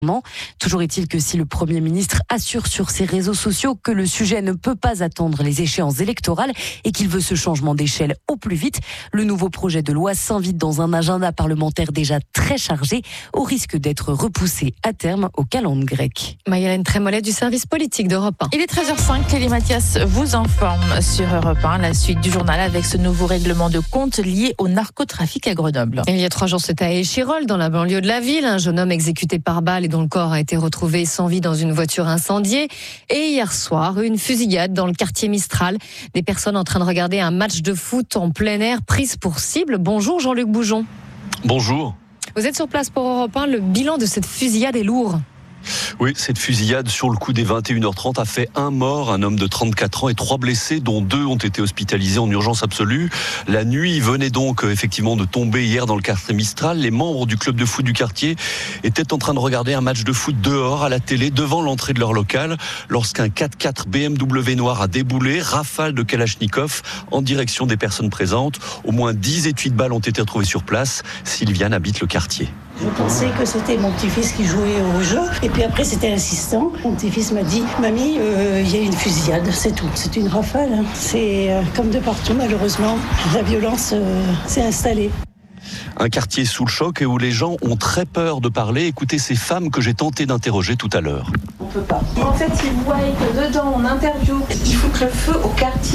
Toujours est-il que si le Premier ministre assure sur ses réseaux sociaux que le sujet ne peut pas attendre les échéances électorales et qu'il veut ce changement d'échelle au plus vite, le nouveau projet de loi s'invite dans un agenda parlementaire déjà très chargé, au risque d'être repoussé à terme au calende grec. Maïlène Trémollet du service politique d'Europe 1. Il est 13h05, Clélie Mathias vous informe sur Europe 1, la suite du journal avec ce nouveau règlement de compte lié au narcotrafic à Grenoble. Il y a 3 jours, c'était à Échirolles, dans la banlieue de la ville. Un jeune homme exécuté par balle et dont le corps a été retrouvé sans vie dans une voiture incendiée. Et hier soir, une fusillade dans le quartier Mistral. Des personnes en train de regarder un match de foot en plein air prises pour cible. Bonjour Jean-Luc Boujon. Bonjour. Vous êtes sur place pour Europe 1. Le bilan de cette fusillade est lourd. Oui, cette fusillade sur le coup des 21h30 a fait un mort, un homme de 34 ans et 3 blessés, dont 2 ont été hospitalisés en urgence absolue. La nuit venait donc effectivement de tomber hier dans le quartier Mistral. Les membres du club de foot du quartier étaient en train de regarder un match de foot dehors à la télé devant l'entrée de leur local lorsqu'un 4x4 BMW noir a déboulé, rafale de Kalachnikov en direction des personnes présentes. Au moins 10 étuis de balles ont été retrouvés sur place. Sylviane habite le quartier. Je pensais que c'était mon petit-fils qui jouait au jeu. Et puis après, c'était l'assistant. Mon petit-fils m'a dit « Mamie, il y a une fusillade, c'est tout. C'est une rafale. » C'est comme de partout, malheureusement. La violence s'est installée. Un quartier sous le choc et où les gens ont très peur de parler. Écoutez ces femmes que j'ai tenté d'interroger tout à l'heure. On peut pas. En fait, ils voient que dedans, on interview. Il faut que le feu au quartier,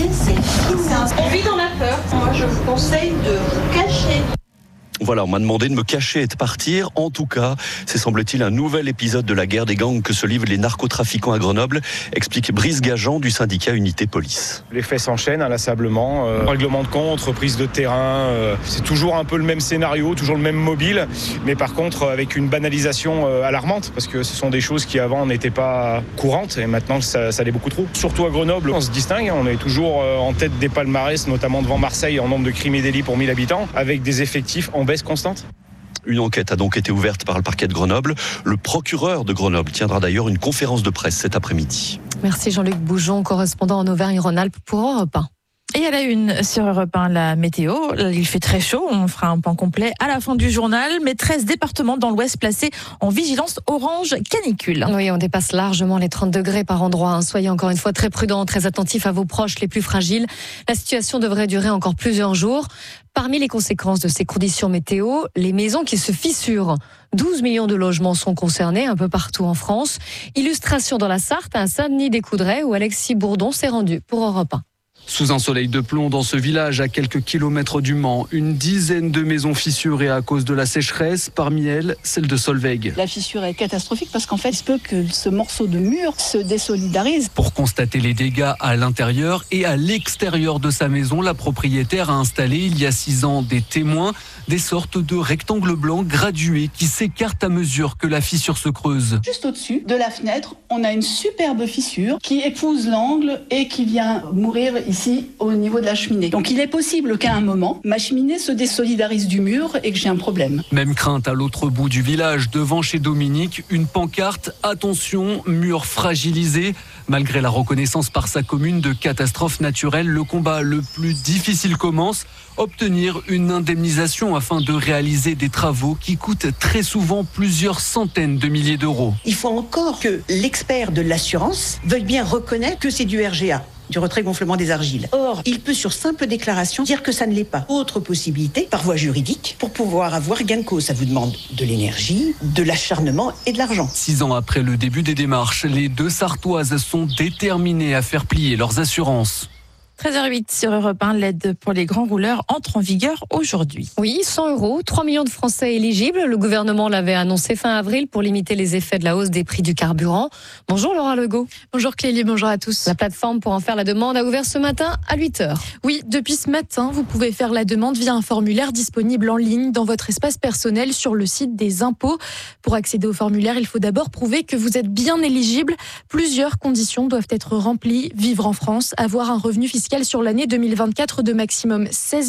on vit dans la peur. Moi, je vous conseille de vous cacher. Voilà, on m'a demandé de me cacher et de partir. En tout cas, c'est semble-t-il un nouvel épisode de la guerre des gangs que se livrent les narcotrafiquants à Grenoble, explique Brice Gajan du syndicat Unité Police. Les faits s'enchaînent inlassablement. Règlement de compte, reprise de terrain, c'est toujours un peu le même scénario, toujours le même mobile, mais par contre avec une banalisation alarmante, parce que ce sont des choses qui avant n'étaient pas courantes et maintenant ça l'est beaucoup trop. Surtout à Grenoble, on se distingue, on est toujours en tête des palmarès, notamment devant Marseille en nombre de crimes et délits pour 1000 habitants, avec des effectifs en baisse constante. Une enquête a donc été ouverte par le parquet de Grenoble. Le procureur de Grenoble tiendra d'ailleurs une conférence de presse cet après-midi. Merci Jean-Luc Boujon, correspondant en Auvergne-Rhône-Alpes pour Europe 1. Et à la une sur Europe 1, la météo. Il fait très chaud, on fera un point complet à la fin du journal, mais 13 départements dans l'ouest placés en vigilance orange canicule. Oui, on dépasse largement les 30 degrés par endroit. Soyez encore une fois très prudents, très attentifs à vos proches les plus fragiles. La situation devrait durer encore plusieurs jours. Parmi les conséquences de ces conditions météo, les maisons qui se fissurent. 12 millions de logements sont concernés un peu partout en France. Illustration dans la Sarthe, à Saint-Denis-des-Coudrais, où Alexis Bourdon s'est rendu pour Europe 1. Sous un soleil de plomb dans ce village à quelques kilomètres du Mans, une dizaine de maisons fissurées à cause de la sécheresse, parmi elles celle de Solveig. La fissure est catastrophique parce qu'en fait, il se peut que ce morceau de mur se désolidarise. Pour constater les dégâts à l'intérieur et à l'extérieur de sa maison, la propriétaire a installé il y a 6 ans des témoins, des sortes de rectangles blancs gradués qui s'écartent à mesure que la fissure se creuse. Juste au-dessus de la fenêtre, on a une superbe fissure qui épouse l'angle et qui vient mourir ici au niveau de la cheminée. Donc il est possible qu'à un moment, ma cheminée se désolidarise du mur et que j'ai un problème. Même crainte à l'autre bout du village, devant chez Dominique, une pancarte « Attention, mur fragilisé ». Malgré la reconnaissance par sa commune de catastrophe naturelle, le combat le plus difficile commence. Obtenir une indemnisation afin de réaliser des travaux qui coûtent très souvent plusieurs centaines de milliers d'euros. Il faut encore que l'expert de l'assurance veuille bien reconnaître que c'est du RGA, du retrait-gonflement des argiles. Or, il peut sur simple déclaration dire que ça ne l'est pas. Autre possibilité, par voie juridique, pour pouvoir avoir gain de cause. Ça vous demande de l'énergie, de l'acharnement et de l'argent. 6 ans après le début des démarches, les 2 Sartoises sont déterminées à faire plier leurs assurances. 13h08 sur Europe 1, l'aide pour les grands rouleurs entre en vigueur aujourd'hui. Oui, 100 €, 3 millions de Français éligibles. Le gouvernement l'avait annoncé fin avril pour limiter les effets de la hausse des prix du carburant. Bonjour Laura Legault. Bonjour Clélie, bonjour à tous. La plateforme pour en faire la demande a ouvert ce matin à 8h. Oui, depuis ce matin, vous pouvez faire la demande via un formulaire disponible en ligne dans votre espace personnel sur le site des impôts. Pour accéder au formulaire, il faut d'abord prouver que vous êtes bien éligible. Plusieurs conditions doivent être remplies. Vivre en France, avoir un revenu fiscal fiscal sur l'année 2024 de maximum 16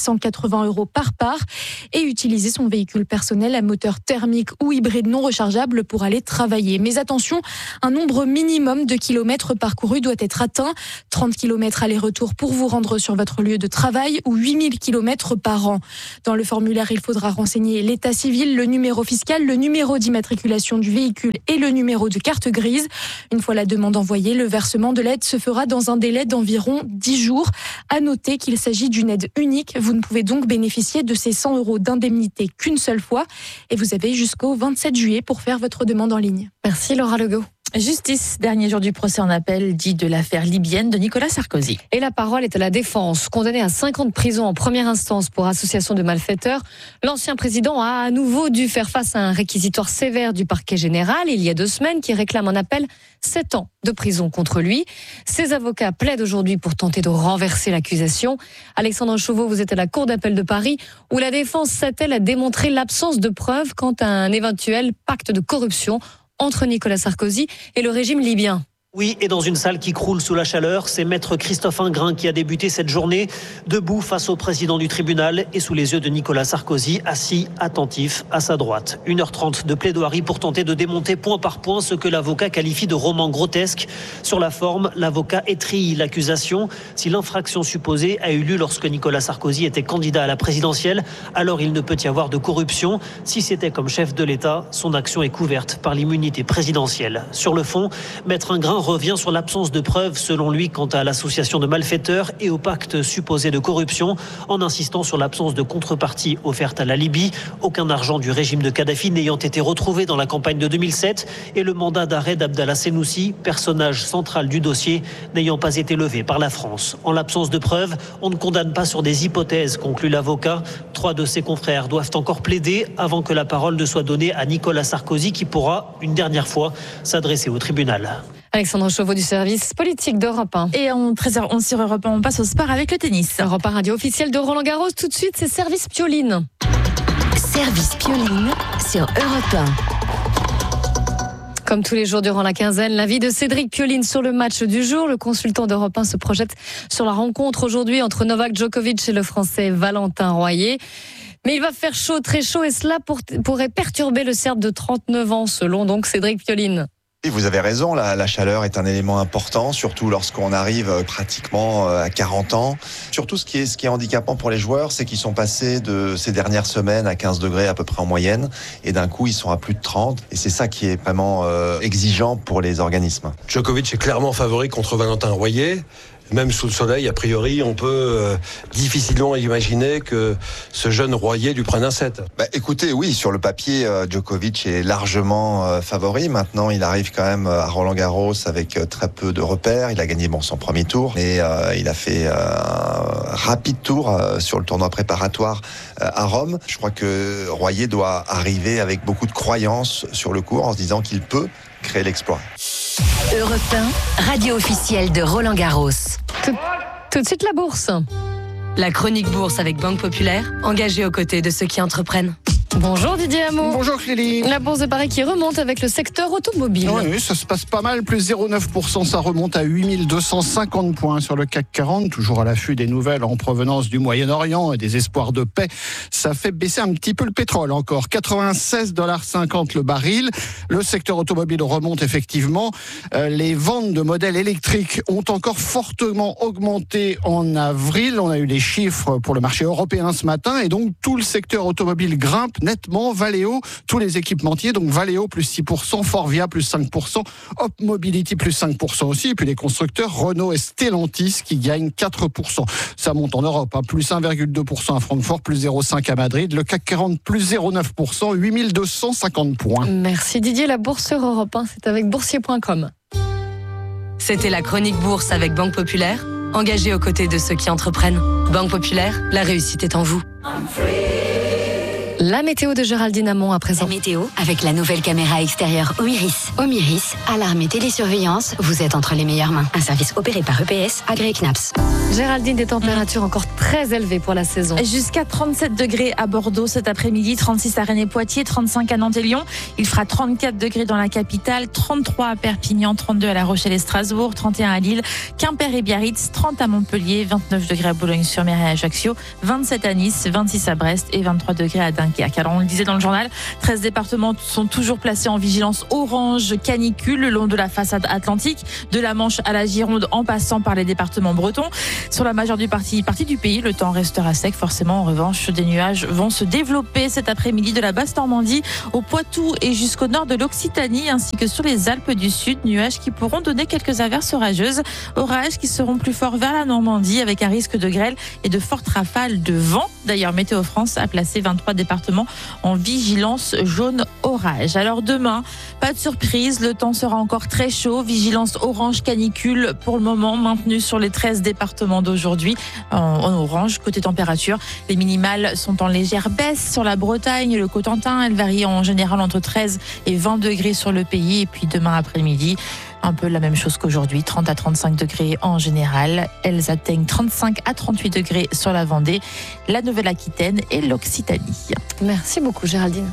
880 € par part et utiliser son véhicule personnel à moteur thermique ou hybride non rechargeable pour aller travailler. Mais attention, un nombre minimum de kilomètres parcourus doit être atteint. 30 km aller-retour pour vous rendre sur votre lieu de travail ou 8000 km par an. Dans le formulaire, il faudra renseigner l'état civil, le numéro fiscal, le numéro d'immatriculation du véhicule et le numéro de carte grise. Une fois la demande envoyée, le versement de l'aide se fera dans un délai d'environ 10 jours. À noter qu'il s'agit d'une aide unique. Vous ne pouvez donc bénéficier de ces 100 € d'indemnité qu'une seule fois. Et vous avez jusqu'au 27 juillet pour faire votre demande en ligne. Merci Laura Legault. Justice, dernier jour du procès en appel dit de l'affaire libyenne de Nicolas Sarkozy. Et la parole est à la défense. Condamné à 5 ans de prison en première instance pour association de malfaiteurs, l'ancien président a à nouveau dû faire face à un réquisitoire sévère du parquet général il y a 2 semaines qui réclame en appel 7 ans de prison contre lui. Ses avocats plaident aujourd'hui pour tenter de renverser l'accusation. Alexandre Chauveau, vous êtes à la Cour d'appel de Paris où la défense s'attelle à démontrer l'absence de preuves quant à un éventuel pacte de corruption entre Nicolas Sarkozy et le régime libyen. Oui, et dans une salle qui croule sous la chaleur, c'est maître Christophe Ingrain qui a débuté cette journée, debout face au président du tribunal et sous les yeux de Nicolas Sarkozy, assis, attentif, à sa droite. 1h30 de plaidoirie pour tenter de démonter point par point ce que l'avocat qualifie de roman grotesque. Sur la forme, l'avocat étrille l'accusation. Si l'infraction supposée a eu lieu lorsque Nicolas Sarkozy était candidat à la présidentielle, alors il ne peut y avoir de corruption. Si c'était comme chef de l'État, son action est couverte par l'immunité présidentielle. Sur le fond, maître Ingrain revient sur l'absence de preuves selon lui quant à l'association de malfaiteurs et au pacte supposé de corruption, en insistant sur l'absence de contrepartie offerte à la Libye, aucun argent du régime de Kadhafi n'ayant été retrouvé dans la campagne de 2007 et le mandat d'arrêt d'Abdallah Senoussi, personnage central du dossier, n'ayant pas été levé par la France. En l'absence de preuves, on ne condamne pas sur des hypothèses, conclut l'avocat. 3 de ses confrères doivent encore plaider avant que la parole ne soit donnée à Nicolas Sarkozy qui pourra, une dernière fois, s'adresser au tribunal. Alexandre Chauveau du service politique d'Europe 1. Et en 13h11 sur Europe 1, on passe au sport avec le tennis. Europe 1 radio officielle de Roland Garros. Tout de suite, c'est Service Pioline. Service Pioline sur Europe 1. Comme tous les jours durant la quinzaine, l'avis de Cédric Pioline sur le match du jour. Le consultant d'Europe 1 se projette sur la rencontre aujourd'hui entre Novak Djokovic et le Français Valentin Royer. Mais il va faire chaud, très chaud, et cela pourrait perturber le Serbe de 39 ans, selon donc Cédric Pioline. Et vous avez raison, la chaleur est un élément important, surtout lorsqu'on arrive pratiquement à 40 ans. Surtout, ce qui est handicapant pour les joueurs, c'est qu'ils sont passés de ces dernières semaines à 15 degrés à peu près en moyenne, et d'un coup, ils sont à plus de 30. Et c'est ça qui est vraiment exigeant pour les organismes. Djokovic est clairement favori contre Valentin Royer. Même sous le soleil, a priori, on peut difficilement imaginer que ce jeune Royer lui prenne un set. Écoutez, oui, sur le papier, Djokovic est largement favori. Maintenant, il arrive quand même à Roland-Garros avec très peu de repères. Il a gagné son premier tour, mais il a fait un rapide tour sur le tournoi préparatoire à Rome. Je crois que Royer doit arriver avec beaucoup de croyance sur le court en se disant qu'il peut créer l'exploit. Europe 1, radio officielle de Roland Garros. Tout de suite la bourse. La chronique bourse avec Banque Populaire, engagée aux côtés de ceux qui entreprennent. Bonjour Didier Hameau. Bonjour Clélie. La bourse de Paris qui remonte avec le secteur automobile. Oui, ça se passe pas mal, plus 0,9%, ça remonte à 8250 points sur le CAC 40, toujours à l'affût des nouvelles en provenance du Moyen-Orient et des espoirs de paix. Ça fait baisser un petit peu le pétrole encore, 96,50 $ le baril. Le secteur automobile remonte effectivement. Les ventes de modèles électriques ont encore fortement augmenté en avril. On a eu les chiffres pour le marché européen ce matin et donc tout le secteur automobile grimpe nettement. Valeo, tous les équipementiers, donc Valeo plus 6%, Forvia plus 5%, Hop Mobility plus 5% aussi, et puis les constructeurs Renault et Stellantis qui gagnent 4%. Ça monte en Europe, plus 1,2% à Francfort, plus 0,5% à Madrid, le CAC 40 plus 0,9%, 8250 points. Merci Didier, la bourse sur Europe 1, c'est avec boursier.com. C'était la chronique bourse avec Banque Populaire, engagée aux côtés de ceux qui entreprennent. Banque Populaire, la réussite est en vous. La météo de Géraldine Amont à présent. La météo avec la nouvelle caméra extérieure Omiris. Omiris, alarme et télésurveillance, vous êtes entre les meilleures mains. Un service opéré par EPS, agréé CNAPS. Géraldine, des températures encore très élevées pour la saison. Jusqu'à 37 degrés à Bordeaux cet après-midi, 36 à Rennes et Poitiers, 35 à Nantes et Lyon. Il fera 34 degrés dans la capitale, 33 à Perpignan, 32 à La Rochelle et Strasbourg, 31 à Lille, Quimper et Biarritz, 30 à Montpellier, 29 degrés à Boulogne-sur-Mer et à Ajaccio, 27 à Nice, 26 à Brest et 23 degrés à Dunkerque. Alors on le disait dans le journal, 13 départements sont toujours placés en vigilance orange canicule le long de la façade atlantique, de la Manche à la Gironde en passant par les départements bretons. Sur la majeure partie du pays, le temps restera sec. Forcément, en revanche, des nuages vont se développer cet après-midi de la Basse-Normandie au Poitou et jusqu'au nord de l'Occitanie, ainsi que sur les Alpes du Sud. Nuages qui pourront donner quelques averses orageuses. Orages qui seront plus forts vers la Normandie avec un risque de grêle et de fortes rafales de vent. D'ailleurs, Météo France a placé 23 départements en vigilance jaune orage. Alors demain, pas de surprise, le temps sera encore très chaud. Vigilance orange canicule pour le moment maintenue sur les 13 départements d'aujourd'hui en orange. Côté température, les minimales sont en légère baisse sur la Bretagne et le Cotentin. Elles varient en général entre 13 et 20 degrés sur le pays. Et puis demain après-midi, un peu la même chose qu'aujourd'hui, 30 à 35 degrés en général. Elles atteignent 35 à 38 degrés sur la Vendée, la Nouvelle-Aquitaine et l'Occitanie. Merci beaucoup Géraldine.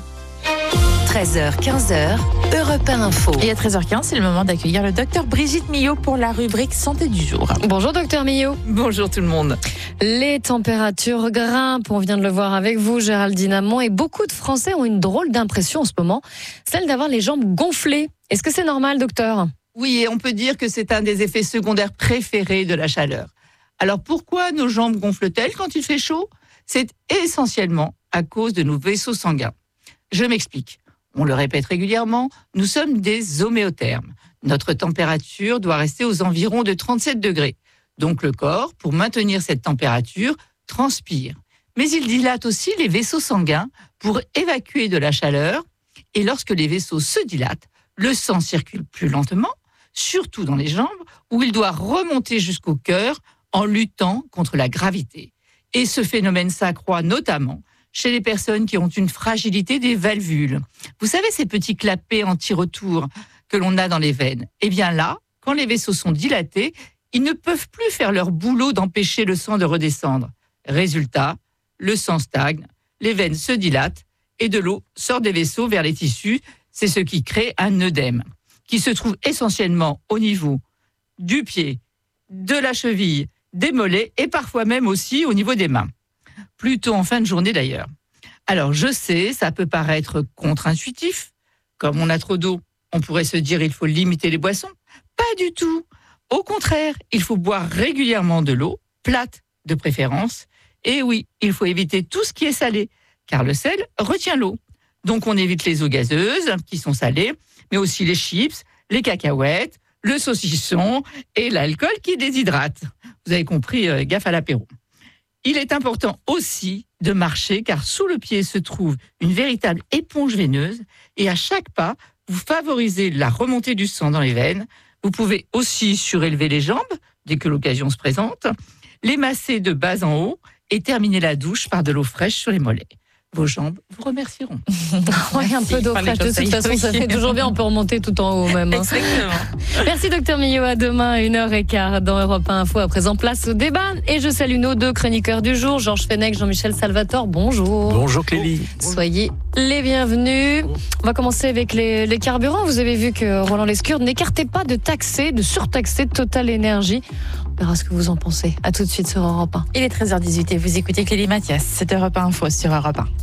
13h, 15h, Europe 1 Info. Et à 13h15, c'est le moment d'accueillir le docteur Brigitte Millot pour la rubrique Santé du jour. Bonjour docteur Millot. Bonjour tout le monde. Les températures grimpent, on vient de le voir avec vous Géraldine Amont, et beaucoup de Français ont une drôle d'impression en ce moment, celle d'avoir les jambes gonflées. Est-ce que c'est normal docteur ? Oui, et on peut dire que c'est un des effets secondaires préférés de la chaleur. Alors pourquoi nos jambes gonflent-elles quand il fait chaud ? C'est essentiellement à cause de nos vaisseaux sanguins. Je m'explique. On le répète régulièrement, nous sommes des homéothermes. Notre température doit rester aux environs de 37 degrés. Donc le corps, pour maintenir cette température, transpire. Mais il dilate aussi les vaisseaux sanguins pour évacuer de la chaleur. Et lorsque les vaisseaux se dilatent, le sang circule plus lentement, surtout dans les jambes, où il doit remonter jusqu'au cœur en luttant contre la gravité. Et ce phénomène s'accroît notamment chez les personnes qui ont une fragilité des valvules. Vous savez, ces petits clapets anti-retour que l'on a dans les veines. Eh bien là, quand les vaisseaux sont dilatés, ils ne peuvent plus faire leur boulot d'empêcher le sang de redescendre. Résultat, le sang stagne, les veines se dilatent et de l'eau sort des vaisseaux vers les tissus. C'est ce qui crée un œdème, qui se trouve essentiellement au niveau du pied, de la cheville, des mollets et parfois même aussi au niveau des mains. Plutôt en fin de journée d'ailleurs. Alors je sais, ça peut paraître contre-intuitif. Comme on a trop d'eau, on pourrait se dire il faut limiter les boissons. Pas du tout. Au contraire, il faut boire régulièrement de l'eau, plate de préférence. Et oui, il faut éviter tout ce qui est salé, car le sel retient l'eau. Donc on évite les eaux gazeuses, qui sont salées, mais aussi les chips, les cacahuètes, le saucisson et l'alcool qui déshydrate. Vous avez compris, gaffe à l'apéro. Il est important aussi de marcher, car sous le pied se trouve une véritable éponge veineuse, et à chaque pas, vous favorisez la remontée du sang dans les veines. Vous pouvez aussi surélever les jambes, dès que l'occasion se présente, les masser de bas en haut, et terminer la douche par de l'eau fraîche sur les mollets. Vos jambes vous remercieront. Oui, un peu d'eau fraîche, de toute façon, ça fait toujours bien, on peut remonter tout en haut même. Hein. Exactement. Merci docteur Millot, à demain, 1h15 dans Europe 1 Info. À présent, place au débat. Et je salue nos deux chroniqueurs du jour, Georges Fenech, Jean-Michel Salvatore. Bonjour. Bonjour Clélie. Soyez les bienvenus. On va commencer avec les carburants. Vous avez vu que Roland Lescure n'écartait pas de surtaxer Total Énergie. On verra ce que vous en pensez. À tout de suite sur Europe 1. Il est 13h18 et vous écoutez Clélie Mathias. C'est Europe 1 Info sur Europe 1.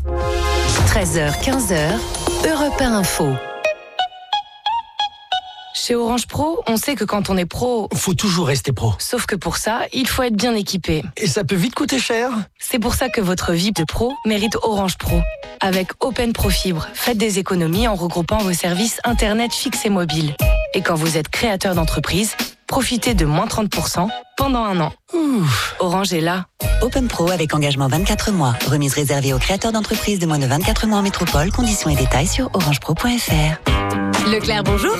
13h, 15h, Europe 1 Info. Chez Orange Pro, on sait que quand on est pro, faut toujours rester pro. Sauf que pour ça, il faut être bien équipé. Et ça peut vite coûter cher. C'est pour ça que votre vie de pro mérite Orange Pro. Avec Open Pro Fibre, faites des économies en regroupant vos services Internet fixe et mobile. Et quand vous êtes créateur d'entreprise, profitez de moins 30% pendant 1 an. Orange est là. Open Pro avec engagement 24 mois. Remise réservée aux créateurs d'entreprises de moins de 24 mois en métropole. Conditions et détails sur orangepro.fr. Leclerc, bonjour.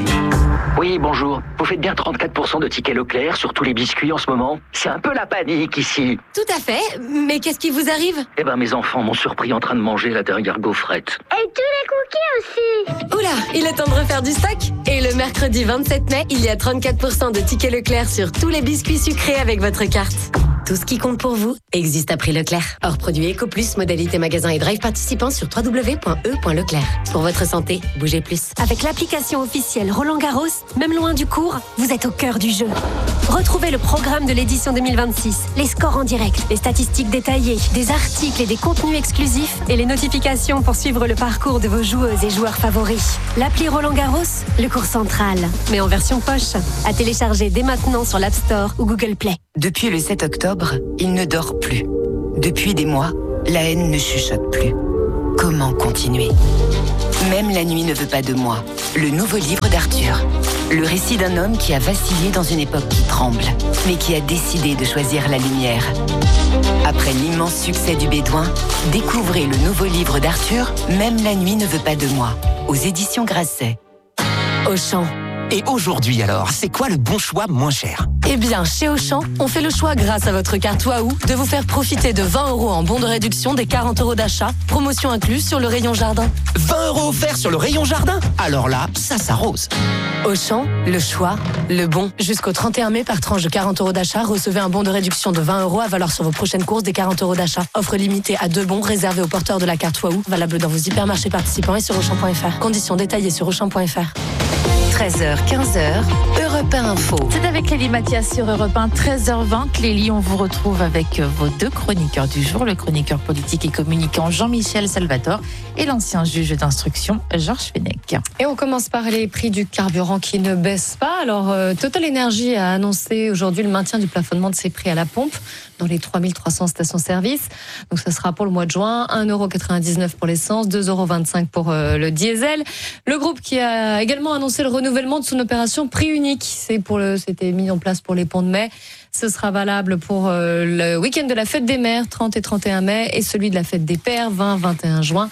Oui, bonjour. Vous faites bien 34% de tickets Leclerc sur tous les biscuits en ce moment? C'est un peu la panique ici. Tout à fait. Mais qu'est-ce qui vous arrive? Eh ben, mes enfants m'ont surpris en train de manger la dernière gaufrette. Et tous les cookies aussi. Oula, il est temps de refaire du stock. Et le mercredi 27 mai, il y a 34% de tickets Leclerc sur tous les biscuits sucrés avec votre carte. Tout ce qui compte pour vous existe à prix Leclerc. Hors produit Eco Plus, modalité magasin et drive participants sur www.e.leclerc. Pour votre santé, bougez plus. Avec l'application officielle Roland Garros, même loin du court, vous êtes au cœur du jeu. Retrouvez le programme de l'édition 2026, les scores en direct, les statistiques détaillées, des articles et des contenus exclusifs et les notifications pour suivre le parcours de vos joueuses et joueurs favoris. L'appli Roland Garros, le court central, mais en version poche, à télécharger dès maintenant sur l'App Store ou Google Play. Depuis le 7 octobre, il ne dort plus. Depuis des mois, la haine ne chuchote plus. Comment continuer? Même la nuit ne veut pas de moi. Le nouveau livre d'Arthur. Le récit d'un homme qui a vacillé dans une époque qui tremble, mais qui a décidé de choisir la lumière. Après l'immense succès du Bédouin, découvrez le nouveau livre d'Arthur, Même la nuit ne veut pas de moi, aux éditions Grasset. Auchan. Et aujourd'hui alors, c'est quoi le bon choix moins cher? Eh bien, chez Auchan, on fait le choix grâce à votre carte Waouh de vous faire profiter de 20 € en bon de réduction des 40 € d'achat, promotion incluse sur le rayon jardin. 20 € offerts sur le rayon jardin? Alors là, ça s'arrose. Auchan, le choix, le bon. Jusqu'au 31 mai, par tranche de 40 € d'achat, recevez un bon de réduction de 20 € à valoir sur vos prochaines courses des 40 € d'achat. Offre limitée à 2 bons réservés aux porteurs de la carte Waouh, valable dans vos hypermarchés participants et sur Auchan.fr. Conditions détaillées sur Auchan.fr. 13h, 15h, Europe 1 Info. C'est avec Clélie Mathias sur Europe 1, 13h20. Clélie, on vous retrouve avec vos deux chroniqueurs du jour, le chroniqueur politique et communicant Jean-Michel Salvatore et l'ancien juge d'instruction Georges Fenech. Et on commence par les prix du carburant qui ne baissent pas. Alors, Total Energy a annoncé aujourd'hui le maintien du plafonnement de ses prix à la pompe dans les 3300 stations-service. Donc, ça sera pour le mois de juin, 1,99 € pour l'essence, 2,25 € pour le diesel. Le groupe qui a également annoncé le renouvellement de son opération prix unique. C'était mis en place pour les ponts de mai. Ce sera valable pour le week-end de la fête des mères, 30 et 31 mai, et celui de la fête des pères, 20-21 juin.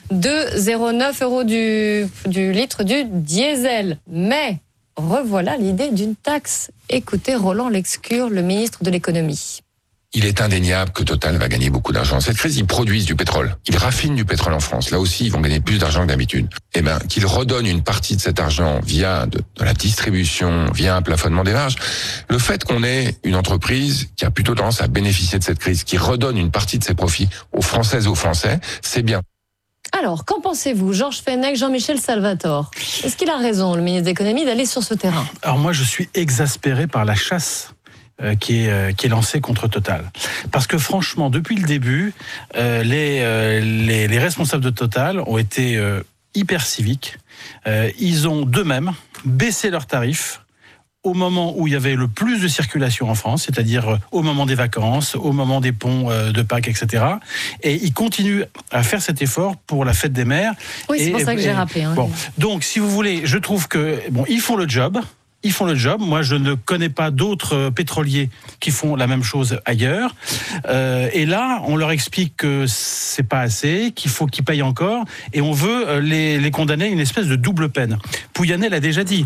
2,09 € du litre du diesel. Mais revoilà l'idée d'une taxe. Écoutez Roland Lescure, le ministre de l'économie. Il est indéniable que Total va gagner beaucoup d'argent. Cette crise, ils produisent du pétrole. Ils raffinent du pétrole en France. Là aussi, ils vont gagner plus d'argent que d'habitude. Eh ben, qu'ils redonnent une partie de cet argent via de la distribution, via un plafonnement des marges. Le fait qu'on ait une entreprise qui a plutôt tendance à bénéficier de cette crise, qui redonne une partie de ses profits aux Françaises et aux Français, c'est bien. Alors, qu'en pensez-vous, Georges Fenech, Jean-Michel Salvatore? Est-ce qu'il a raison, le ministre de l'économie, d'aller sur ce terrain? Alors moi, je suis exaspéré par la chasse qui est lancé contre Total. Parce que franchement, depuis le début, les responsables de Total ont été hyper civiques. Ils ont d'eux-mêmes baissé leurs tarifs au moment où il y avait le plus de circulation en France, c'est-à-dire au moment des vacances, au moment des ponts de Pâques, etc. Et ils continuent à faire cet effort pour la fête des mères. Oui, c'est pour ça que j'ai rappelé. Bon, donc, si vous voulez, je trouve que ils font le job. Ils font le job. Moi, je ne connais pas d'autres pétroliers qui font la même chose ailleurs. Et là, on leur explique que c'est pas assez, qu'il faut qu'ils payent encore, et on veut les condamner à une espèce de double peine. Pouyanné l'a déjà dit.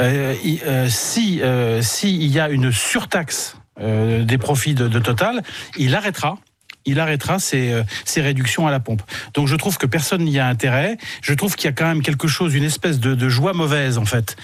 Si il y a une surtaxe des profits de Total, il arrêtera ces réductions à la pompe. Donc je trouve que personne n'y a intérêt. Je trouve qu'il y a quand même quelque chose, une espèce de joie mauvaise en fait,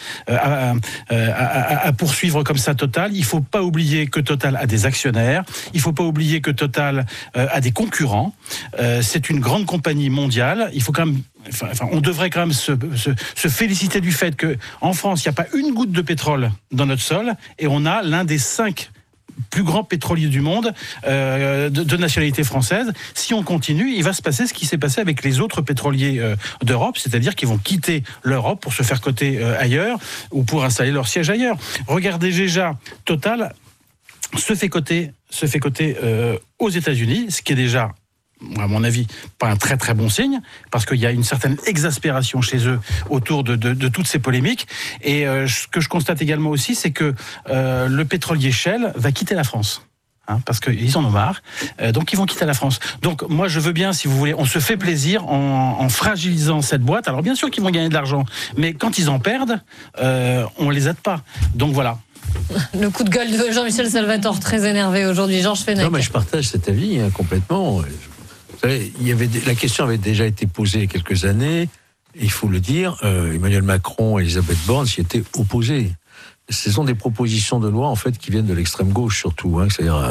à poursuivre comme ça Total. Il faut pas oublier que Total a des actionnaires. Il faut pas oublier que Total a des concurrents. C'est une grande compagnie mondiale. Il faut quand même on devrait quand même se féliciter du fait que en France, il n'y a pas une goutte de pétrole dans notre sol, et on a l'un des 5 plus grands pétroliers du monde de nationalité française. Si on continue, il va se passer ce qui s'est passé avec les autres pétroliers d'Europe, c'est-à-dire qu'ils vont quitter l'Europe pour se faire coter ailleurs ou pour installer leur siège ailleurs. Regardez déjà, Total se fait coter aux États-Unis, ce qui est déjà, à mon avis, pas un très très bon signe, parce qu'il y a une certaine exaspération chez eux autour de toutes ces polémiques. Et ce que je constate également aussi, c'est que le pétrolier Shell va quitter la France. parce qu'ils en ont marre, donc ils vont quitter la France. Donc moi je veux bien, si vous voulez, on se fait plaisir en fragilisant cette boîte. Alors bien sûr qu'ils vont gagner de l'argent, mais quand ils en perdent, on les aide pas. Donc voilà. Le coup de gueule de Jean-Michel Salvatore, très énervé aujourd'hui. Georges Fenech. Non, mais je partage cet avis complètement. Vous savez, la question avait déjà été posée il y a quelques années. Il faut le dire, Emmanuel Macron et Elisabeth Borne s'y étaient opposés. Ce sont des propositions de loi en fait qui viennent de l'extrême gauche surtout, c'est-à-dire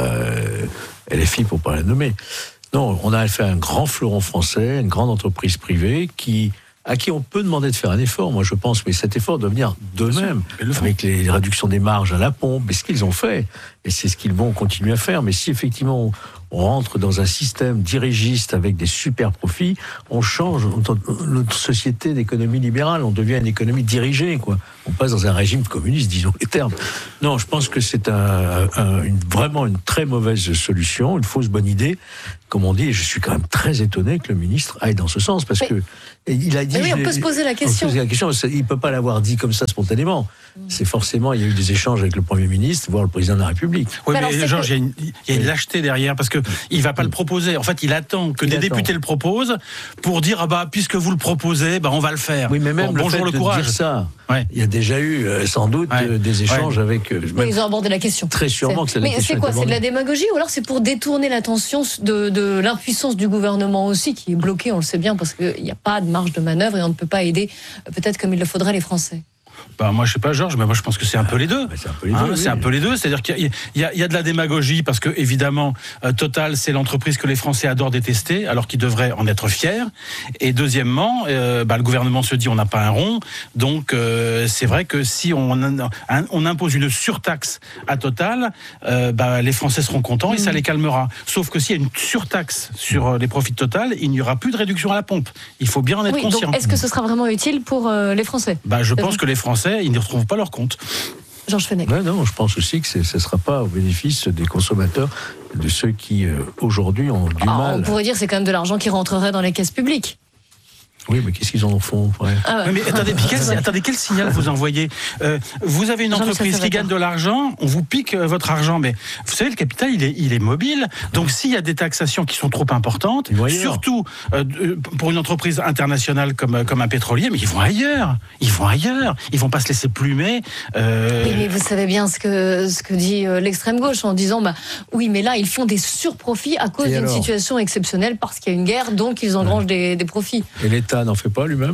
LFI pour pas la nommer. Non, on a fait un grand fleuron français, une grande entreprise privée à qui on peut demander de faire un effort, moi je pense, mais cet effort doit venir d'eux-mêmes, avec les réductions des marges à la pompe, et ce qu'ils ont fait, et c'est ce qu'ils vont continuer à faire. Mais si effectivement on rentre dans un système dirigiste avec des super profits, on change notre société d'économie libérale, on devient une économie dirigée, quoi. On passe dans un régime communiste, disons les termes. Non, je pense que c'est vraiment une très mauvaise solution, une fausse bonne idée, comme on dit, et je suis quand même très étonné que le ministre aille dans ce sens, parce que il a dit... Mais oui, on peut se poser la question. Il ne peut pas l'avoir dit comme ça spontanément. C'est forcément, il y a eu des échanges avec le Premier ministre, voire le Président de la République. Oui, mais Georges, il y a une lâcheté derrière, parce qu'il ne va pas le proposer. En fait, il attend que des députés le proposent pour dire, puisque vous le proposez, on va le faire. Oui, mais même bonjour le courage. Dire ça, il y a déjà eu, sans doute, des échanges avec... ils ont abordé la question. Très sûrement que c'est la question. Mais c'est quoi? C'est de la démagogie, ou alors c'est pour détourner l'attention de l'impuissance du gouvernement aussi, qui est bloqué, on le sait bien, parce qu'il n'y a pas de marge de manœuvre et on ne peut pas aider, peut-être comme il le faudrait, les Français? Moi je sais pas Georges, mais moi je pense que c'est un peu les deux. C'est un peu les deux, c'est-à-dire qu'il y a de la démagogie parce que évidemment Total c'est l'entreprise que les Français adorent détester alors qu'ils devraient en être fiers. Et deuxièmement, le gouvernement se dit on n'a pas un rond, donc c'est vrai que si on impose une surtaxe à Total, les Français seront contents et ça les calmera. Sauf que s'il y a une surtaxe sur les profits de Total, il n'y aura plus de réduction à la pompe. Il faut bien en être conscient. Donc est-ce que ce sera vraiment utile pour les Français? Je pense que les Français, ils ne retrouvent pas leur compte. Georges Fenech. Non, je pense aussi que ce ne sera pas au bénéfice des consommateurs, de ceux qui aujourd'hui ont du mal. On pourrait dire que c'est quand même de l'argent qui rentrerait dans les caisses publiques. Oui, mais qu'est-ce qu'ils en font Mais attendez, quel signal vous envoyez? Vous avez une entreprise qui gagne de l'argent, on vous pique votre argent, mais vous savez, le capital, il est mobile. Donc, s'il y a des taxations qui sont trop importantes, surtout pour une entreprise internationale comme un pétrolier, mais ils vont ailleurs. Ils vont pas se laisser plumer. Oui, mais vous savez bien ce que dit l'extrême gauche en disant, oui, mais là, ils font des surprofits à cause d'une situation exceptionnelle parce qu'il y a une guerre, donc ils engrangent des profits. Et l'État n'en fait pas lui-même?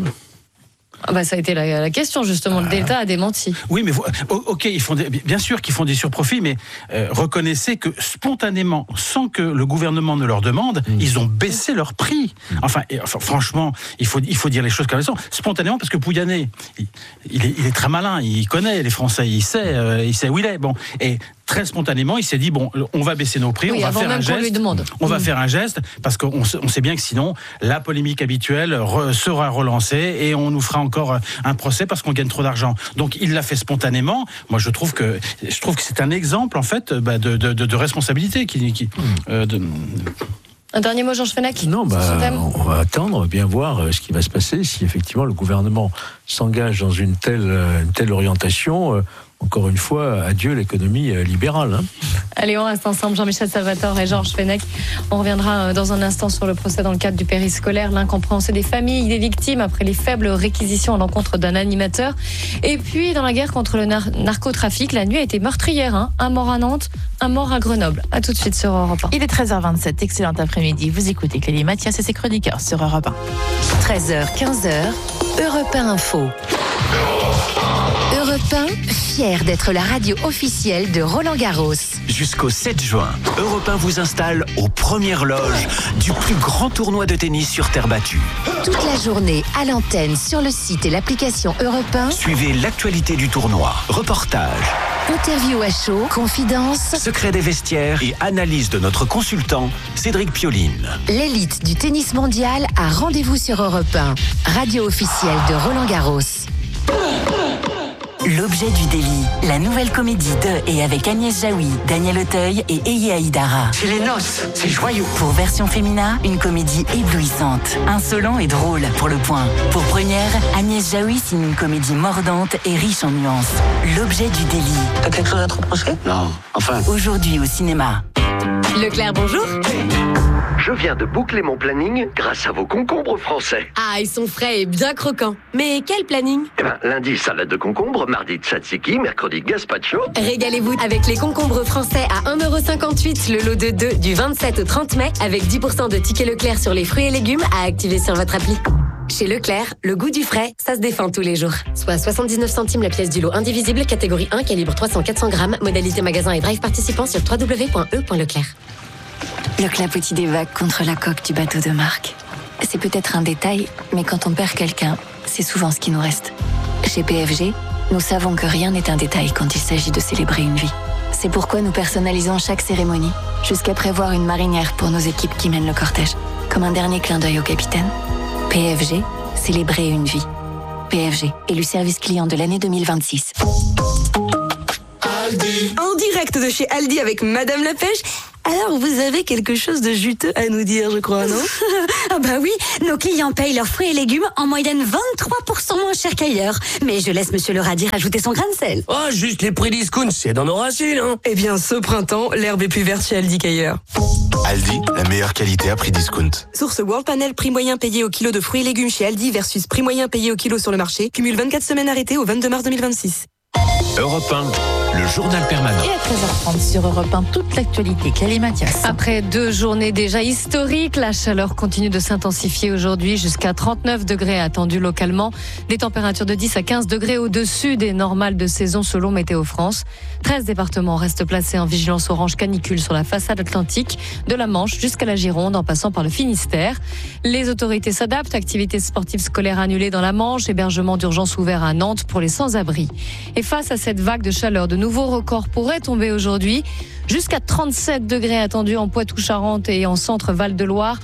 Ça a été la question, justement. Le Delta a démenti. Oui, mais ok, bien sûr qu'ils font des surprofits, mais reconnaissez que spontanément, sans que le gouvernement ne leur demande, ils ont baissé leur prix. Enfin, franchement, il faut dire les choses comme elles sont. Spontanément, parce que Pouyanné, il est très malin, il connaît les Français, il sait où il est. Bon, et très spontanément, il s'est dit on va baisser nos prix, on va faire un geste. On va faire un geste parce qu'on sait bien que sinon la polémique habituelle sera relancée et on nous fera encore un procès parce qu'on gagne trop d'argent. Donc il l'a fait spontanément. Moi je trouve que c'est un exemple en fait de responsabilité Un dernier mot, Georges Fenech? Non, on va attendre, bien voir ce qui va se passer si effectivement le gouvernement s'engage dans une telle orientation. Encore une fois, adieu l'économie libérale. Allez, on reste ensemble, Jean-Michel Salvatore et Georges Fenech. On reviendra dans un instant sur le procès dans le cadre du périscolaire, l'incompréhension des familles, des victimes après les faibles réquisitions à l'encontre d'un animateur. Et puis, dans la guerre contre le narcotrafic, la nuit a été meurtrière. Un mort à Nantes, un mort à Grenoble. À tout de suite sur Europe 1. Il est 13h27, excellent après-midi. Vous écoutez Clélie Mathias et ses chroniqueurs sur Europe 1. 13h, 15h, Europe 1 Info. Europe 1, fier d'être la radio officielle de Roland-Garros. Jusqu'au 7 juin, Europe 1 vous installe aux premières loges du plus grand tournoi de tennis sur terre battue. Toute la journée à l'antenne, sur le site et l'application Europe 1. Suivez l'actualité du tournoi, reportages, interview à chaud, confidences, secrets des vestiaires et analyse de notre consultant Cédric Pioline. L'élite du tennis mondial a rendez-vous sur Europe 1, radio officielle de Roland-Garros. L'objet du délit, la nouvelle comédie de et avec Agnès Jaoui, Daniel Auteuil et Eye Aïdara. C'est les noces, c'est joyeux. Pour version féminin, une comédie éblouissante, insolent et drôle pour le point. Pour première, Agnès Jaoui signe une comédie mordante et riche en nuances. L'objet du délit. T'as quelque chose à te reprocher? Non, enfin. Aujourd'hui au cinéma. Leclerc, bonjour. Je viens de boucler mon planning grâce à vos concombres français. Ah, ils sont frais et bien croquants. Mais quel planning ? Lundi, salade de concombre, mardi, tzatziki, mercredi, gazpacho. Régalez-vous avec les concombres français à 1,58 € le lot de 2 du 27 au 30 mai avec 10% de tickets Leclerc sur les fruits et légumes à activer sur votre appli. Chez Leclerc, le goût du frais, ça se défend tous les jours. Soit 79 centimes la pièce du lot indivisible, catégorie 1, calibre 300-400 grammes, modalité magasin et drive participant sur www.e.leclerc. Le clapotis des vagues contre la coque du bateau de Marc. C'est peut-être un détail, mais quand on perd quelqu'un, c'est souvent ce qui nous reste. Chez PFG, nous savons que rien n'est un détail quand il s'agit de célébrer une vie. C'est pourquoi nous personnalisons chaque cérémonie, jusqu'à prévoir une marinière pour nos équipes qui mènent le cortège, comme un dernier clin d'œil au capitaine. PFG, célébrer une vie. PFG, élu service client de l'année 2026. Aldi. En direct de chez Aldi avec Madame la Pêche. Alors, vous avez quelque chose de juteux à nous dire, je crois, non? Ah bah oui, nos clients payent leurs fruits et légumes en moyenne 23% moins cher qu'ailleurs. Mais je laisse Monsieur le radis rajouter son grain de sel. Oh, juste les prix discount, c'est dans nos racines, hein. Eh bien, ce printemps, l'herbe est plus verte chez Aldi qu'ailleurs. Aldi, la meilleure qualité à prix discount. Source World Panel, prix moyen payé au kilo de fruits et légumes chez Aldi versus prix moyen payé au kilo sur le marché. Cumule 24 semaines arrêtées au 22 mars 2026. Europe 1, le journal permanent. Et à 13h30 sur Europe 1, toute l'actualité. Clélie Mathias. Après 2 journées déjà historiques, la chaleur continue de s'intensifier aujourd'hui jusqu'à 39 degrés attendus localement. Des températures de 10 à 15 degrés au-dessus des normales de saison selon Météo France. 13 départements restent placés en vigilance orange canicule sur la façade atlantique, de la Manche jusqu'à la Gironde en passant par le Finistère. Les autorités s'adaptent, activités sportives scolaires annulées dans la Manche, hébergement d'urgence ouvert à Nantes pour les sans-abri. Et face à cette vague de chaleur, de nouveaux records pourraient tomber aujourd'hui. Jusqu'à 37 degrés attendus en Poitou-Charentes et en centre Val-de-Loire.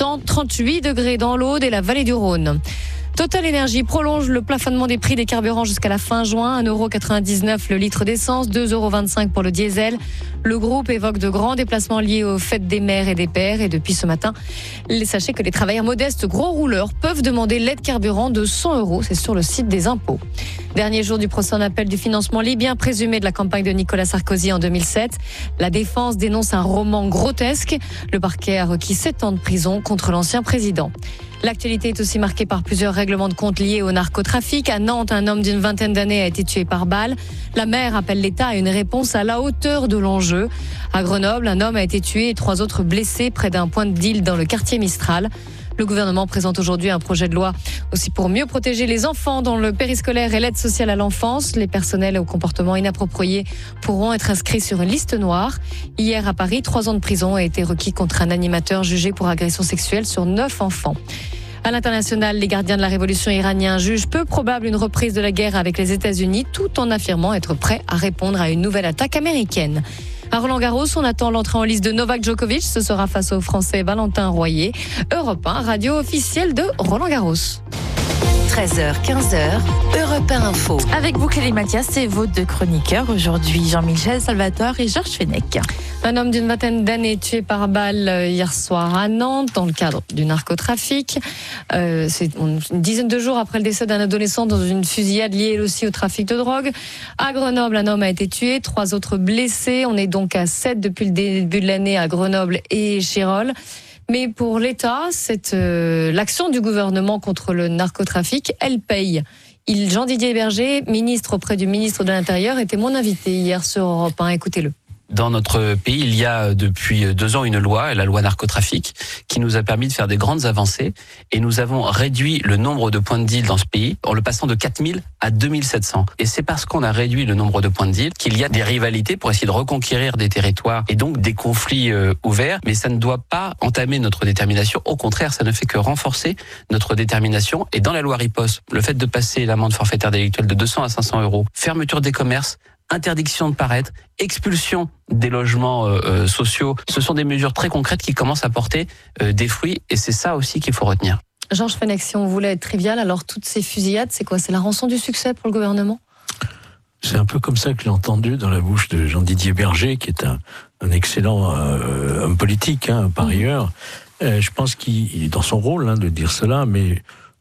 38 degrés dans l'Aude et la vallée du Rhône. Total Énergie prolonge le plafonnement des prix des carburants jusqu'à la fin juin. 1,99 € le litre d'essence, 2,25 € pour le diesel. Le groupe évoque de grands déplacements liés aux fêtes des mères et des pères. Et depuis ce matin, sachez que les travailleurs modestes gros rouleurs peuvent demander l'aide carburant de 100 €. C'est sur le site des impôts. Dernier jour du procès en appel du financement libyen présumé de la campagne de Nicolas Sarkozy en 2007. La défense dénonce un roman grotesque. Le parquet a requis 7 ans de prison contre l'ancien président. L'actualité est aussi marquée par plusieurs règlements de compte liés au narcotrafic. À Nantes, un homme d'une vingtaine d'années a été tué par balle. La maire appelle l'État à une réponse à la hauteur de l'enjeu. À Grenoble, un homme a été tué et 3 autres blessés près d'un point de deal dans le quartier Mistral. Le gouvernement présente aujourd'hui un projet de loi aussi pour mieux protéger les enfants dans le périscolaire et l'aide sociale à l'enfance. Les personnels au comportement inapproprié pourront être inscrits sur une liste noire. Hier à Paris, 3 ans de prison a été requis contre un animateur jugé pour agression sexuelle sur 9 enfants. À l'international, les gardiens de la révolution iraniens jugent peu probable une reprise de la guerre avec les États-Unis, tout en affirmant être prêts à répondre à une nouvelle attaque américaine. À Roland-Garros, on attend l'entrée en liste de Novak Djokovic. Ce sera face au Français Valentin Royer. Europe 1, radio officielle de Roland-Garros. 13h, 15h, Europe 1 Info. Avec vous, Clélie Mathias et vos 2 chroniqueurs. Aujourd'hui, Jean-Michel Salvatore et Georges Fenech. Un homme d'une vingtaine d'années tué par balle hier soir à Nantes dans le cadre du narcotrafic. C'est une dizaine de jours après le décès d'un adolescent dans une fusillade liée aussi au trafic de drogue. À Grenoble, un homme a été tué, 3 autres blessés. On est donc à 7 depuis le début de l'année à Grenoble et Chirol. Mais pour l'État, l'action du gouvernement contre le narcotrafic, elle paye. Jean-Didier Berger, ministre auprès du ministre de l'Intérieur, était mon invité hier sur Europe 1. Écoutez-le. Dans notre pays, il y a depuis 2 ans une loi, la loi narcotrafic, qui nous a permis de faire des grandes avancées. Et nous avons réduit le nombre de points de deal dans ce pays en le passant de 4000 à 2700. Et c'est parce qu'on a réduit le nombre de points de deal qu'il y a des rivalités pour essayer de reconquérir des territoires et donc des conflits ouverts. Mais ça ne doit pas entamer notre détermination. Au contraire, ça ne fait que renforcer notre détermination. Et dans la loi riposte, le fait de passer l'amende forfaitaire délictuelle de 200 à 500 €, fermeture des commerces, interdiction de paraître, expulsion des logements sociaux, ce sont des mesures très concrètes qui commencent à porter des fruits et c'est ça aussi qu'il faut retenir. Georges Fenech, si on voulait être trivial, alors toutes ces fusillades, c'est quoi? C'est la rançon du succès pour le gouvernement? C'est un peu comme ça que j'ai entendu dans la bouche de Jean-Didier Berger, qui est un excellent homme politique, par ailleurs. Je pense qu'il est dans son rôle de dire cela, mais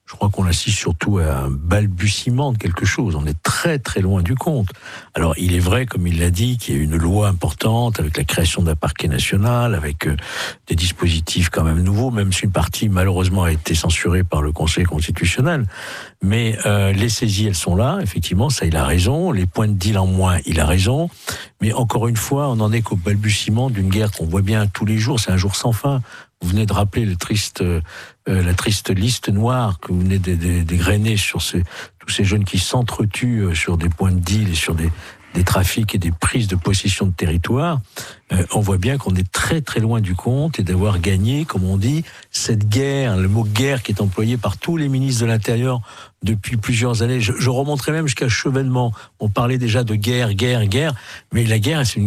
je crois qu'on assiste surtout à un balbutiement de quelque chose. On est très très loin du compte. Alors il est vrai, comme il l'a dit, qu'il y a une loi importante avec la création d'un parquet national, avec des dispositifs quand même nouveaux, même si une partie malheureusement a été censurée par le Conseil constitutionnel. Mais les saisies, elles sont là, effectivement, ça il a raison. Les points de deal en moins, il a raison. Mais encore une fois, on n'en est qu'au balbutiement d'une guerre qu'on voit bien tous les jours. C'est un jour sans fin. Vous venez de rappeler la triste liste noire que vous venez d'égrainer sur tous ces jeunes qui s'entretuent sur des points de deal et sur des trafics et des prises de possession de territoire. On voit bien qu'on est très très loin du compte et d'avoir gagné, comme on dit, cette guerre, le mot guerre qui est employé par tous les ministres de l'Intérieur depuis plusieurs années. Je remonterai même jusqu'à Chevènement. On parlait déjà de guerre, mais la guerre, c'est une